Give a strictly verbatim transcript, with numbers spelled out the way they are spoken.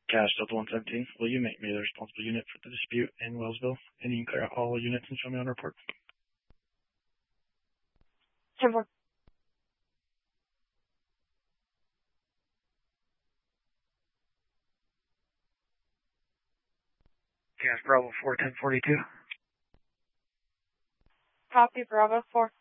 Cash Delta one seventeen, will you make me the responsible unit for the dispute in Wellsville? And you can clear out all units and show me on report. ten four. Cash Bravo four ten forty-two. Copy, Bravo four.